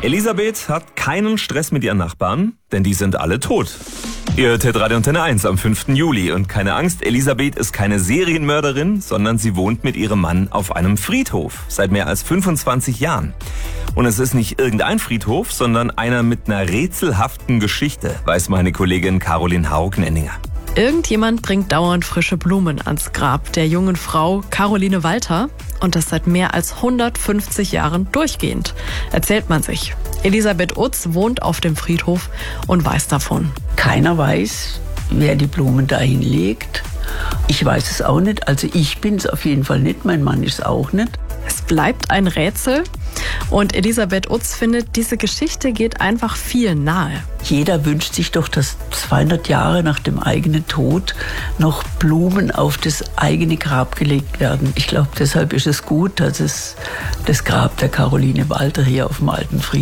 Elisabeth hat keinen Stress mit ihren Nachbarn, denn die sind alle tot. Ihr hört Radio Antenne 1 am 5. Juli. Und keine Angst, Elisabeth ist keine Serienmörderin, sondern sie wohnt mit ihrem Mann auf einem Friedhof seit mehr als 25 Jahren. Und es ist nicht irgendein Friedhof, sondern einer mit einer rätselhaften Geschichte, weiß meine Kollegin Caroline Haug-Nenninger. Irgendjemand bringt dauernd frische Blumen ans Grab der jungen Frau Caroline Walter und das seit mehr als 150 Jahren durchgehend, erzählt man sich. Elisabeth Utz wohnt auf dem Friedhof und weiß davon. Keiner weiß, wer die Blumen dahin legt. Ich weiß es auch nicht, also ich bin es auf jeden Fall nicht, mein Mann ist es auch nicht. Es bleibt ein Rätsel und Elisabeth Utz findet, diese Geschichte geht einfach vielen nahe. Jeder wünscht sich doch, dass 200 Jahre nach dem eigenen Tod noch Blumen auf das eigene Grab gelegt werden. Ich glaube, deshalb ist es gut, dass es das Grab der Caroline Walter hier auf dem alten Friedhof